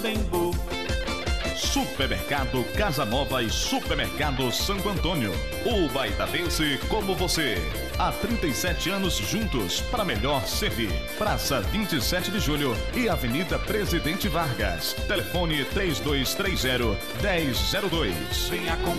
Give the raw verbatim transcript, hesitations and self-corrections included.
Tempo. Supermercado Casa Nova e Supermercado Santo Antônio. O baitatense como você. Há trinta e sete anos juntos para melhor servir. Praça vinte e sete de Julho e Avenida Presidente Vargas. Telefone três dois três zero, um zero zero dois. Venha com